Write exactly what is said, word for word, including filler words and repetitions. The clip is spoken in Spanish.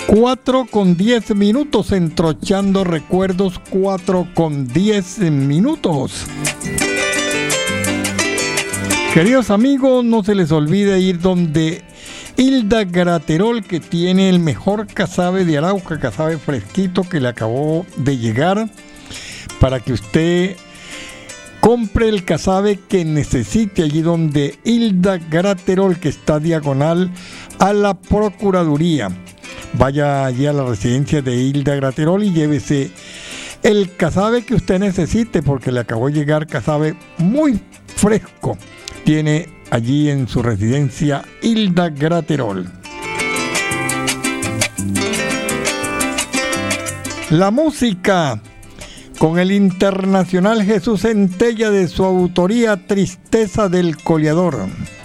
cuatro con diez minutos, entrochando recuerdos, cuatro con diez minutos. Queridos amigos, no se les olvide ir donde Hilda Graterol, que tiene el mejor casabe de Arauca, casabe fresquito que le acabó de llegar, para que usted compre el casabe que necesite allí donde Hilda Graterol, que está diagonal a la Procuraduría. Vaya allí a la residencia de Hilda Graterol y llévese el casabe que usted necesite, porque le acabó de llegar casabe muy fresco. Tiene allí en su residencia Hilda Graterol. La música con el internacional Jesús Centella, de su autoría Tristeza del Coleador.